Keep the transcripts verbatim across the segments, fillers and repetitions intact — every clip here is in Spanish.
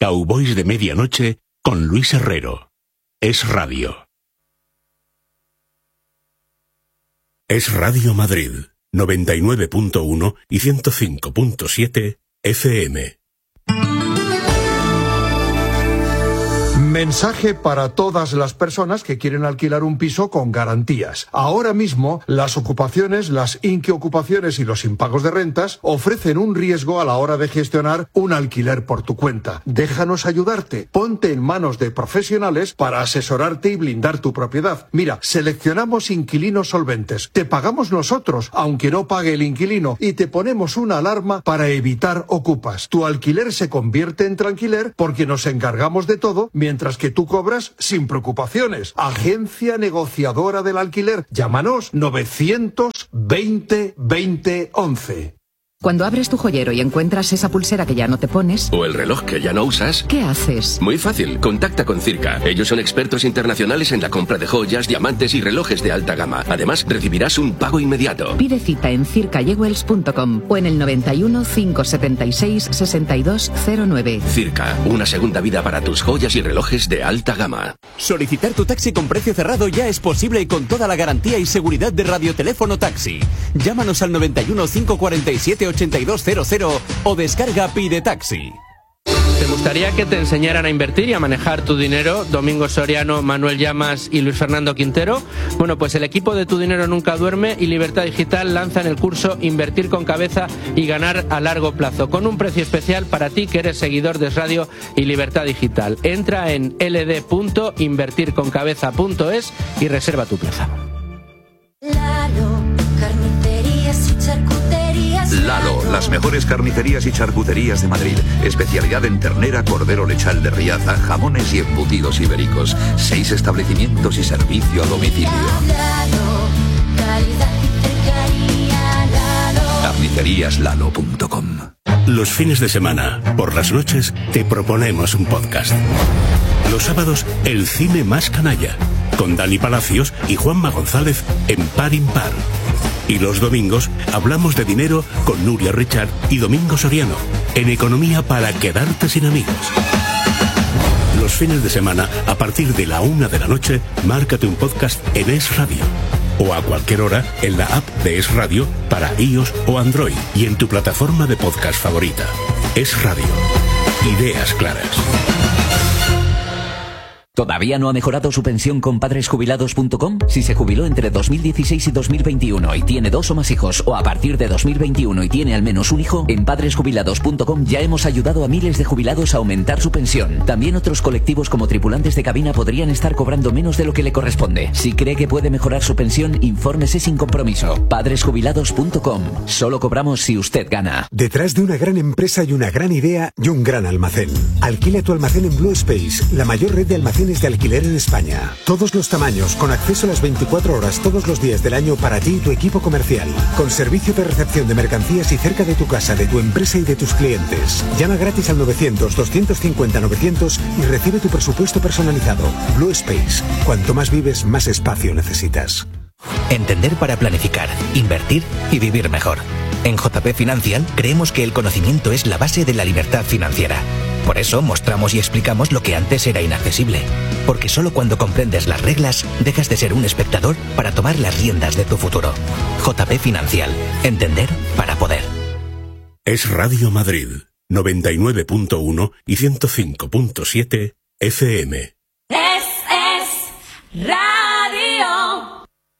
Cowboys de Medianoche con Luis Herrero. Es Radio. Es Radio Madrid, noventa y nueve punto uno y ciento cinco punto siete F M. Mensaje para todas las personas que quieren alquilar un piso con garantías. Ahora mismo, las ocupaciones, las inquiocupaciones y los impagos de rentas ofrecen un riesgo a la hora de gestionar un alquiler por tu cuenta. Déjanos ayudarte. Ponte en manos de profesionales para asesorarte y blindar tu propiedad. Mira, seleccionamos inquilinos solventes. Te pagamos nosotros, aunque no pague el inquilino, y te ponemos una alarma para evitar ocupas. Tu alquiler se convierte en tranquiler porque nos encargamos de todo, mientras que tú cobras sin preocupaciones. Agencia negociadora del alquiler. Llámanos novecientos veinte veinte once. Cuando abres tu joyero y encuentras esa pulsera que ya no te pones... O el reloj que ya no usas... ¿Qué haces? Muy fácil, contacta con Circa. Ellos son expertos internacionales en la compra de joyas, diamantes y relojes de alta gama. Además, recibirás un pago inmediato. Pide cita en circa jewels punto com o en el noventa y uno, cinco setenta y seis, sesenta y dos cero nueve. Circa, una segunda vida para tus joyas y relojes de alta gama. Solicitar tu taxi con precio cerrado ya es posible y con toda la garantía y seguridad de Radioteléfono Taxi. Llámanos al noventa y uno, cinco cuarenta y siete, ochenta y dos cero cero o descarga Pide Taxi. ¿Te gustaría que te enseñaran a invertir y a manejar tu dinero? Domingo Soriano, Manuel Llamas y Luis Fernando Quintero. Bueno, pues el equipo de Tu Dinero Nunca Duerme y Libertad Digital lanzan el curso Invertir con Cabeza y Ganar a Largo Plazo, con un precio especial para ti que eres seguidor de Radio y Libertad Digital. Entra en l d punto invertir con cabeza punto es y reserva tu plaza. Lalo, carnicerías y charcuterías. Lalo, las mejores carnicerías y charcuterías de Madrid. Especialidad en ternera, cordero lechal de Riaza, jamones y embutidos ibéricos. Seis establecimientos y servicio a domicilio. Lalo, calidad y cercanía. Lalo. carnicerías lalo punto com. Los fines de semana, por las noches, te proponemos un podcast. Los sábados, el cine más canalla, con Dani Palacios y Juanma González en Par Impar. Y los domingos hablamos de dinero con Nuria Richard y Domingo Soriano, en Economía para quedarte sin amigos. Los fines de semana, a partir de la una de la noche, márcate un podcast en Es Radio. O a cualquier hora en la app de Es Radio para iOS o Android y en tu plataforma de podcast favorita. Es Radio. Ideas claras. ¿Todavía no ha mejorado su pensión con padres jubilados punto com? Si se jubiló entre dos mil dieciséis y dos mil veintiuno y tiene dos o más hijos, o a partir de dos mil veintiuno y tiene al menos un hijo, en padres jubilados punto com ya hemos ayudado a miles de jubilados a aumentar su pensión. También otros colectivos como tripulantes de cabina podrían estar cobrando menos de lo que le corresponde. Si cree que puede mejorar su pensión, infórmese sin compromiso. padres jubilados punto com. Solo cobramos si usted gana. Detrás de una gran empresa hay una gran idea y un gran almacén. Alquila tu almacén en Blue Space, la mayor red de almacenes de alquiler en España. Todos los tamaños, con acceso a las veinticuatro horas todos los días del año para ti y tu equipo comercial. Con servicio de recepción de mercancías y cerca de tu casa, de tu empresa y de tus clientes. Llama gratis al novecientos, doscientos cincuenta, novecientos y recibe tu presupuesto personalizado. Blue Space. Cuanto más vives, más espacio necesitas. Entender para planificar, invertir y vivir mejor. En J P Financial creemos que el conocimiento es la base de la libertad financiera. Por eso mostramos y explicamos lo que antes era inaccesible. Porque solo cuando comprendes las reglas, dejas de ser un espectador para tomar las riendas de tu futuro. J P Financial. Entender para poder. Es Radio Madrid, noventa y nueve punto uno y ciento cinco punto siete F M. Es, es Radio.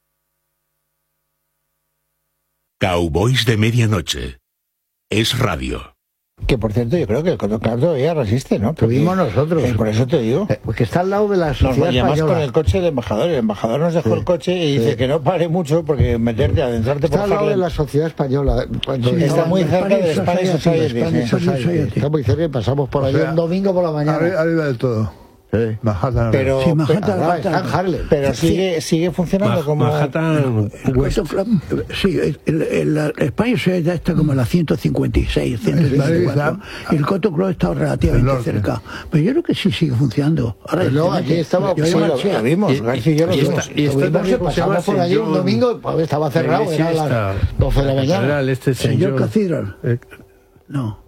Cowboys de Medianoche. Es Radio. Que por cierto, yo creo que el Cotoclub todavía resiste, ¿no? Lo vimos nosotros. Eh, por eso te digo. Eh, porque está al lado de la sociedad Nos llamamos española. con el coche del embajador. El embajador nos dejó sí, el coche y dice sí. que no pare mucho porque meterte, adentrarte está por al lado Harlem. de la sociedad española. Cuando Sí, está muy cerca de Spanish Society. Spanish Society. Está muy cerca y pasamos por allí o sea, un domingo por la mañana. Arriba, arriba del todo. Sí. Manhattan, pero, sí, Manhattan, pero, Manhattan, Harlem. pero sigue sigue funcionando Ma como Manhattan West. Sí, el, el, el España ya está como en la ciento cincuenta y seis, ciento cincuenta y cuatro, y el Coto Club está relativamente cerca, pero yo creo que sí sigue funcionando. Ahora no, aquí estaba, sí, lo, lo vimos, García y yo lo vimos. Y está también pasamos por allí un domingo, estaba cerrado, era las doce de la mañana. Este señor Cathedral. No.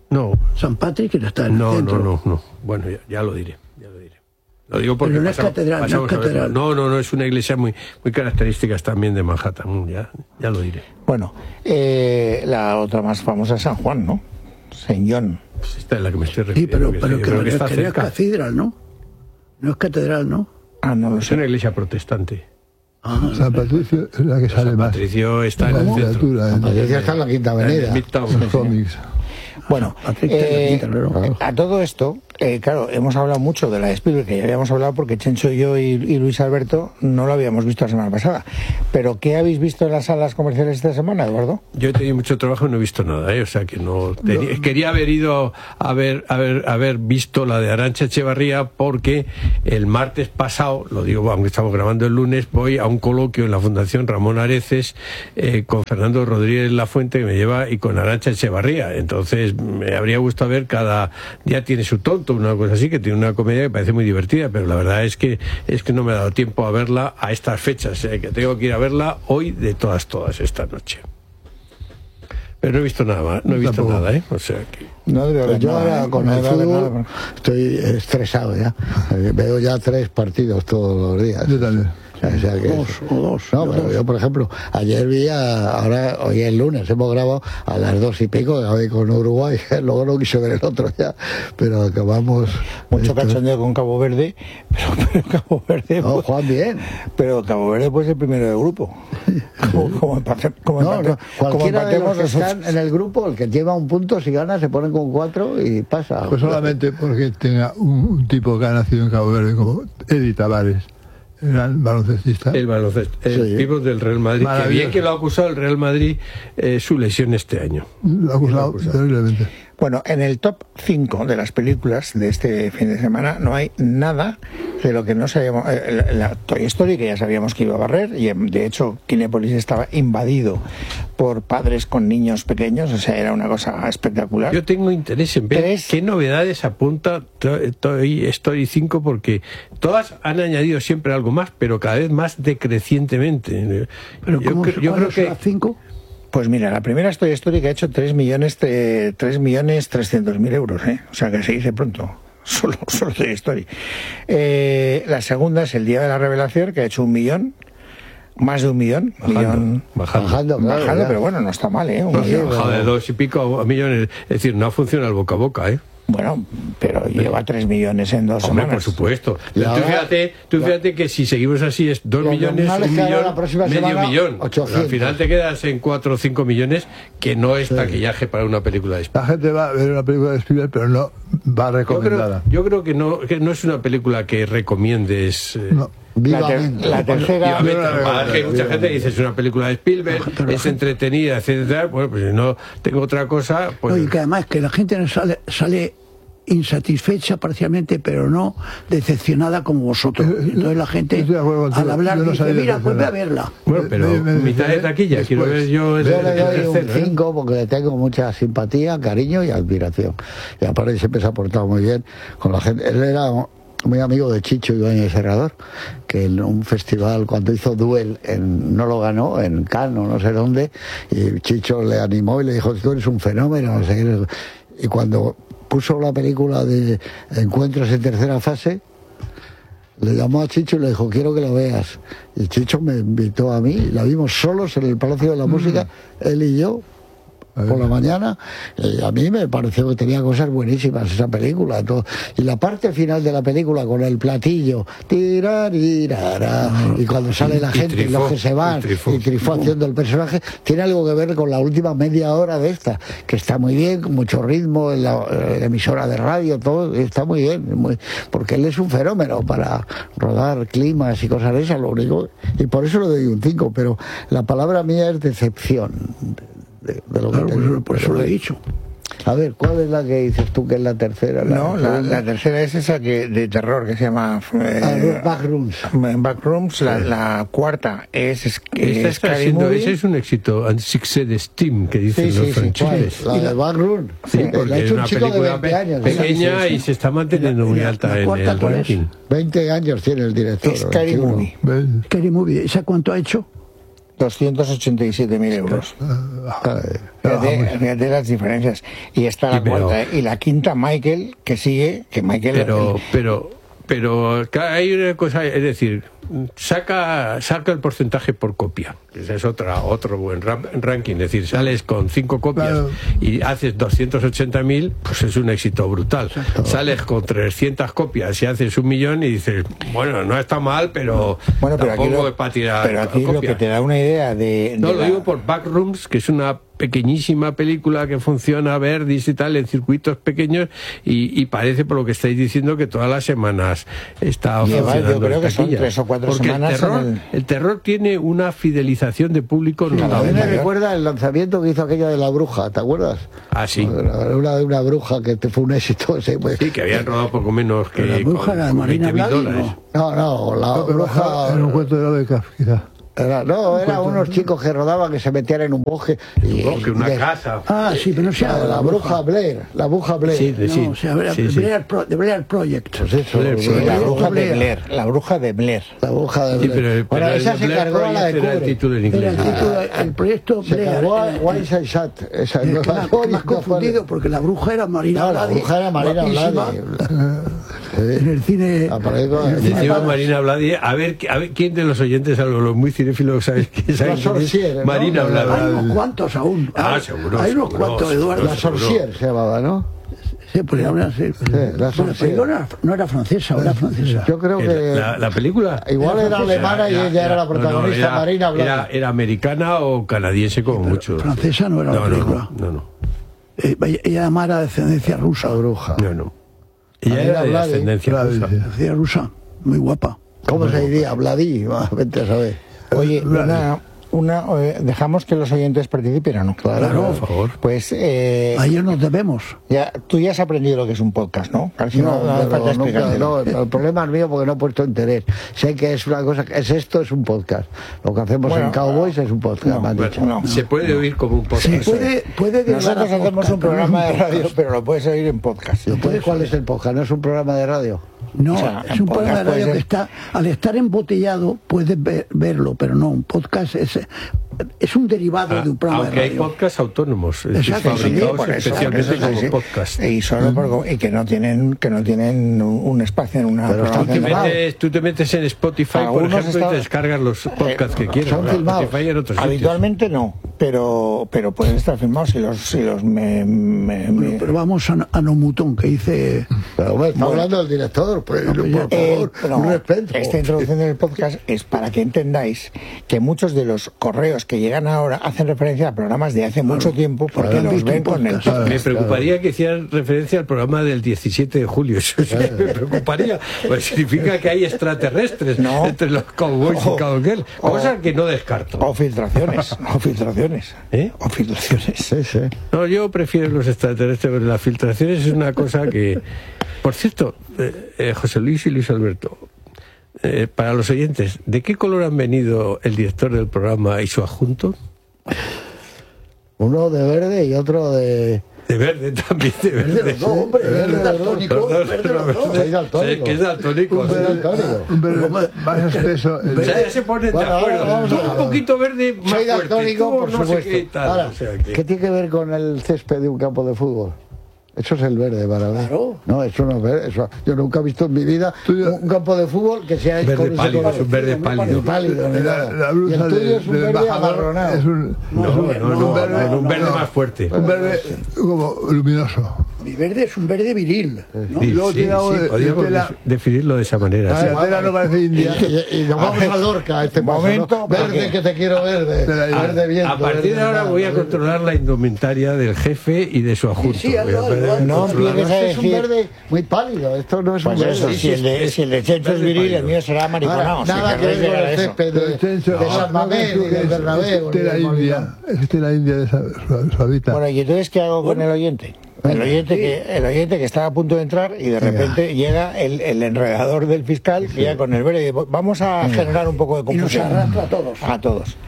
No. San Patrick no está en el no, centro. No, no, no. Bueno, ya, ya lo diré. Ya lo diré. Lo digo porque Pero no es pasamos, catedral, pasamos no es catedral. No, no, no, es una iglesia muy, muy característica también de Manhattan. Ya, ya lo diré. Bueno, eh, la otra más famosa es San Juan, ¿no? Saint John. Pues esta es la que me estoy Sí, refiriendo. pero, que pero sí, que, creo que no, está que no es cerca. catedral, ¿no? No es catedral, ¿no? Ah, no lo Es sé. una iglesia protestante. Ah, San Patricio es la que sale San más. Patricio está en el La centro. literatura, San Patricio está en la Quinta Avenida. En Midtown. en los cómics. Bueno, eh, a todo esto, eh, claro, hemos hablado mucho de la de Spielberg, que ya habíamos hablado porque Chencho y yo y, y Luis Alberto no lo habíamos visto la semana pasada. Pero ¿qué habéis visto en las salas comerciales esta semana, Eduardo? Yo he tenido mucho trabajo y no he visto nada, ¿eh? O sea que no, tenía- No. quería haber ido a ver, a ver, a haber visto la de Arantxa Echevarría porque el martes pasado, lo digo aunque estamos grabando el lunes, voy a un coloquio en la Fundación Ramón Areces eh, con Fernando Rodríguez Lafuente que me lleva y con Arantxa Echevarría. Entonces me habría gustado ver cada día tiene su tonto, una cosa así, que tiene una comedia que parece muy divertida, pero la verdad es que es que no me ha dado tiempo a verla a estas fechas, eh, que tengo que ir a verla hoy de todas todas esta noche. Pero no he visto nada más, no he visto Tampoco. nada, ¿eh? O sea que... No debe haber Pues yo nada, ahora ¿eh? con No el debe haber fútbol nada. estoy estresado ya. Eh, Veo ya tres partidos todos los días. Yo también. O sea que Dos o dos. No, yo pero dos. yo, por ejemplo, ayer vi, a- ahora, hoy es lunes, hemos grabado a las dos y pico, acabé con Uruguay, luego no quiso ver el otro ya, pero acabamos... Mucho esto- cachondeo con Cabo Verde, pero, pero Cabo Verde... No, pues- Juan, bien. Pero Cabo Verde pues el primero del grupo. Como, como empate- como No, empate- no, como cualquiera de los empatemos que nosotros. están en el grupo, el que lleva un punto, si gana, se ponen con cuatro y pasa. Pues solamente porque tenga un, un tipo que ha nacido en Cabo Verde como Eddie Tavares, el gran baloncestista. El baloncesto, el Sí. pívot del Real Madrid, que Maravilloso. bien que lo ha acusado el Real Madrid eh, su lesión este año. Lo ha acusado terriblemente. Bueno, en el top cinco de las películas de este fin de semana no hay nada de lo que no sabíamos. Eh, la, la Toy Story, que ya sabíamos que iba a barrer, y em, de hecho Kinépolis estaba invadido por padres con niños pequeños, o sea, era una cosa espectacular. Yo tengo interés en ver Tres. qué novedades apunta To- Toy Story cinco, porque todas han añadido siempre algo más, pero cada vez más decrecientemente. Pero yo ¿cómo cre- se yo creo cuáles son que las cinco? Pues mira, la primera es Toy Story, que ha hecho tres millones, tres millones trescientos mil euros, ¿eh? O sea, que se dice pronto. Solo, solo Toy Story. Eh, la segunda es El Día de la Revelación, que ha hecho un millón. Más de un millón. Bajando, millón bajando. Bajando, claro, bajando, ya. pero bueno, no está mal, ¿eh? Un No, se ha millón. bajado de dos y pico a millones. Es decir, no funciona el boca a boca, ¿eh? Bueno, pero lleva tres millones en dos Hombre, semanas. por supuesto. Y Pero tú ahora- fíjate, tú fíjate que si seguimos así es dos Los millones, normales un que haga millón, la próxima medio semana, millón. ochocientos. Al final te quedas en cuatro o cinco millones, que no es taquillaje para una película de La gente va a ver una película de Spielberg, pero no va Yo creo, recomendada. yo creo que no que no es una película que recomiendes. eh, No. La, ter- Vivamente. la tercera... Vivamente. Yo la Además, que hay veo, mucha yo gente la que dice es una película de Spielberg, es entretenida, etcétera. Bueno, pues si no tengo otra cosa, pues No, y que además que la gente no sale, sale insatisfecha parcialmente, pero no decepcionada como vosotros. Entonces la gente, Estoy de acuerdo contigo. al hablar, Yo no dice, salí mira, pues ve a decepcionado. verla. bueno, pero Me- me- mitad de taquilla, quiero después. ver yo el, Yo el le doy un tercero, ¿eh? cinco porque le tengo mucha simpatía, cariño y admiración. Y aparte siempre se ha portado muy bien con la gente. Él era muy amigo de Chicho Ibáñez Serrador, que en un festival, cuando hizo Duel, en, no lo ganó, en Cannes o no sé dónde, y Chicho le animó y le dijo, tú eres un fenómeno, no sé qué. Y cuando puso la película de Encuentros en tercera fase, le llamó a Chicho y le dijo, quiero que lo veas. Y Chicho me invitó a mí, la vimos solos en el Palacio de la Música, él y yo, por la mañana. Y a mí me pareció que tenía cosas buenísimas esa película. Todo. Y la parte final de la película con el platillo, tirarirara, y cuando sale la Y gente y Trifó, los que se van, y Trifó. y Trifó haciendo el personaje, tiene algo que ver con la última media hora de esta, que está muy bien, con mucho ritmo, en la, en la emisora de radio, todo está muy bien, muy, porque él es un fenómeno para rodar climas y cosas de esas, lo único, y por eso le doy un cinco, pero la palabra mía es decepción. De, de lo que Claro, tengo. por eso- por eso lo he dicho. A ver, ¿cuál es la que dices tú que es la tercera? No, la, segunda? la tercera es esa que de terror que se llama eh, Ah, Backrooms. Backrooms. La, la cuarta es, es, Esta es está Scary siendo, Movie. ese es un éxito, and success Steam, que dicen Sí, los sí, sí, franceses. La de Backrooms. Sí, La porque ha es hecho un una chico de película veinte pe- años. pequeña Sí, sí, y se está manteniendo muy la- alta la en cuarta, el ¿cuál es? ranking. veinte años tiene el director. Scary veintiuno. Movie. ¿Ves? Scary Movie, ¿esa cuánto ha hecho? doscientos ochenta y siete mil euros. Fíjate, fíjate las diferencias. Y está la Sí, pero- cuarta. ¿eh? Y la quinta, Michael, que sigue, que Michael... Pero, el- pero, pero ca- hay una cosa, es decir, saca, saca el porcentaje por copia. Esa es otra, otro buen ra- ranking. Es decir, sales con cinco copias Claro. y haces doscientos ochenta mil, pues es un éxito brutal. Sales con trescientas copias y haces un millón y dices, bueno, no está mal, pero, Bueno, pero aquí, tampoco lo, es para tirar pero aquí lo copias. que te da una idea de... No, de lo la- digo por Backrooms, que es una pequeñísima película que funciona a ver digital en circuitos pequeños y, y parece, por lo que estáis diciendo, que todas las semanas está Lleva, funcionando. yo creo en que son taquilla. tres o cuatro Porque semanas El terror, en el- el terror tiene una fidelización de público A mí notable. me recuerda el lanzamiento que hizo aquella de la bruja, ¿te acuerdas? Ah, sí. Una de una bruja que te fue un éxito ese, pues. Sí, que habían rodado poco menos que La bruja con- era de con Marina veinte mil Bladi, dólares. ¿no? No, no, la No, pero bruja. era un cuento de Lovecraft, quizá. Era, no, eran unos chicos que rodaban que se metían en un bosque. Y, Un bosque, una de- casa. Ah, sí, pero no se La, llama la bruja Blair, la bruja Blair. Sí, No, sí, o sea, Blair, sí, sí. Blair Pro- de Blair Project. Pues eso, Blair, sí, Sí, la la, bruja de Blair. Blair. La bruja de Blair. la bruja de Sí, Blair. pero, Bueno, pero esa el se Blair cargó a la de Project era el Kubrick. título en Era inglés. el título, el proyecto Se Blair. cargó a eh, Wise and Shut. Esa Es no que la- me, no, me has no, confundido porque la bruja era Marina No, la Bladi, bruja era Marina guapísima, Bladi. en el cine. Aparezco en el en el cine Encima Palace. Marina Bladi, a ver, a ver quién de los oyentes, a los, los muy cinéfilos, sabéis quién sabe La quién es? Sorcière, ¿no? Marina La- Bladi. Hay unos cuantos aún. Ah, Hay- seguro, Hay unos seguro, cuantos, seguro. Eduardo. La Sorcière se llamaba, ¿no? Sí, pues era una- sí. la Bueno, Sorcière. pero no era, no era francesa, era francesa. Yo creo que. La, la película. Igual era alemana y ella era la no, no, protagonista, era- Marina Bladi. Era, era americana o canadiense, como mucho. Francesa no era la No, no, película. no, no. Eh, ella ella además era de ascendencia rusa. La bruja. No, no. Ella Marina era de Bladi. ascendencia Bladi, rusa. sí. Ascendencia rusa, muy guapa. ¿Cómo se diría? Bladí, va, vete a saber. Oye, una, una, eh, ¿dejamos que los oyentes participen o no? Claro, por favor. Pues eh, A ellos nos debemos. ya, tú ya has aprendido lo que es un podcast, ¿no? Al final No, no, hace pero falta nunca- explicártelo. no, el problema es mío porque no he puesto interés. Sé que es una cosa, es esto, es un podcast. Lo que hacemos Bueno, en Cowboys es un podcast, no, me han bueno, dicho. no. Se puede oír como un podcast. Se puede, puede derivar Nosotros a hacemos podcast, un pero no es programa de radio, podcast. pero lo puedes oír en podcast. Entonces, ¿cuál es el podcast? ¿No es un programa de radio? No, O sea, es en un programa de podcast puede radio que ser- está, al estar embotellado puedes ver- verlo, pero no, un podcast es, es un derivado Ah, de un programa aunque de hay radio. podcasts autónomos, es decir, Exacto, sí, fabricados por eso, especialmente por eso, como sí. podcast. Y solo por- y que no tienen que no tienen un, un espacio en una Pero Tú te, programación normal. metes, tú te metes en Spotify, por Algunos ejemplo, están- y te descargas los podcasts que quieras. son ¿verdad? filmados. Spotify en otros sitios. Habitualmente no, pero pero pueden estar filmados si los si los me, me- Bueno, me- pero vamos a, a Nomutón, que dice... Pero hombre, está hablando del director, pues, por favor, Eh, no, un respeto. esta introducción del podcast es para que entendáis que muchos de los correos que llegan ahora hacen referencia a programas de hace mucho tiempo porque Claro, los visto ven un con el podcast. podcast. Me preocuparía que hicieran referencia al programa del diecisiete de julio. Eso sí me preocuparía. Pues significa que hay extraterrestres No. entre los cowboys y O- cowgirls. o- Cosa que no descarto. O filtraciones, o filtraciones. ¿Eh? O filtraciones. Sí, sí. No, yo prefiero los extraterrestres, pero las filtraciones es una cosa que... Por cierto, eh, eh, José Luis y Luis Alberto, eh, para los oyentes, ¿de qué color han venido el director del programa y su adjunto? Uno de verde y otro de... De verde también, de verde. No, hombre, verde daltónico, Los dos, verde los dos. los dos. Soy daltónico. Sí, que es daltónico. Un verde sí. daltónico. Un verde más espeso. el- O sea, ya se ponen Bueno, de ahora acuerdo. vamos Tú a- un poquito verde, más Soy fuerte. daltónico, Tú por no sé supuesto. qué y tal. Ahora, O sea que- ¿qué tiene que ver con el césped de un campo de fútbol? Eso es el verde para mí. Claro. No, eso no es verde. Eso, yo nunca he visto en mi vida un campo de fútbol que sea Verde con ese pálido, color. es un verde Ni pálido. pálido, ni La, nada. la Y blusa el tuyo de- es un del verde embajador amarronado. es un, No, no, no, un verde, no, un verde no, más fuerte. un verde como luminoso. Mi verde es un verde viril. ¿no? Y luego Sí, tiene algo sí, de- podríamos de tela- de- definirlo de esa manera. Ah, sí. La tela no parece india. Y, y nos vamos a Lorca, este paso, Momento, ¿no? Verde porque- que te quiero verde. De la- Verde viento. A partir de verde ahora nada, voy a verde- controlar la indumentaria del jefe y de su adjunto. Sí, sí, hazlo, Voy a hazlo, poder hazlo. No controlarlo. empieces a Este es un decir- verde muy pálido. Esto no es Pues un verde. eso, si el de, si el de Chencho es Verde viril, el pálido. mío será Ahora, mariconado. si nada que queréis ver con llegar a el eso. césped de, Chencho, de San Mamés ni del Bernabéu. de ni la del India. Molinón. Es de la India de esa su- suavita. Bueno, ¿y entonces qué hago con el oyente? El oyente, que, el oyente que está a punto de entrar y de repente llega el, el enredador del fiscal que ya con el verde. Vamos a generar un poco de Y nos confusión. arrastra a todos. A todos.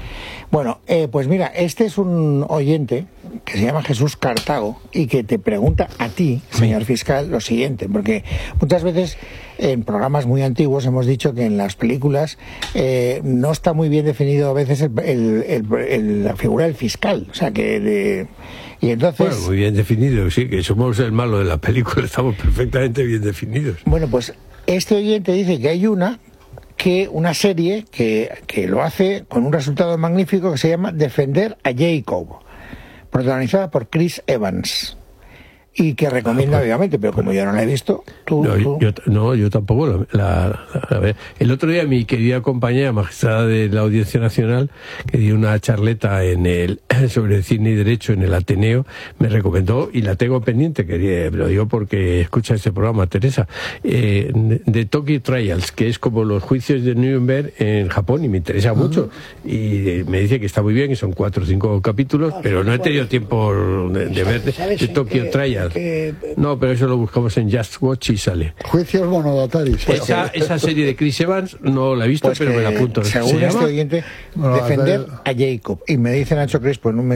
Bueno, eh, pues mira, este es un oyente que se llama Jesús Cartago y que te pregunta a ti, señor fiscal, lo siguiente, porque muchas veces en programas muy antiguos hemos dicho que en las películas eh, no está muy bien definido a veces el, el, el, el, la figura del fiscal, o sea que de, y entonces bueno, muy bien definido, sí, que somos el malo de la película, estamos perfectamente bien definidos. Bueno, pues este oyente dice que hay una que una serie que, que lo hace con un resultado magnífico que se llama Defender a Jacob, protagonizada por Chris Evans, y que recomienda, ah, pues, obviamente, pero como yo no la he visto, tú... No, tú... Yo, no, yo tampoco. La, la, la, la, el otro día mi querida compañera, magistrada de la Audiencia Nacional, que dio una charleta en el sobre cine y derecho en el Ateneo, me recomendó, y la tengo pendiente, que lo digo porque escucha este programa, Teresa, eh, de Tokyo Trials, que es como los juicios de Nuremberg en Japón, y me interesa uh-huh. mucho. Y me dice que está muy bien, y son cuatro o cinco capítulos, ah, pero no he tenido tiempo de, de ver de, de Tokyo que... Trials. Que... No, pero eso lo buscamos en Just Watch y sale. Juicios Monogatari. Esa, esa serie de Chris Evans no la he visto, pues pero me la apunto. Según este oyente, bueno, Defender a Jacob. Y me dice Nacho Crespo en un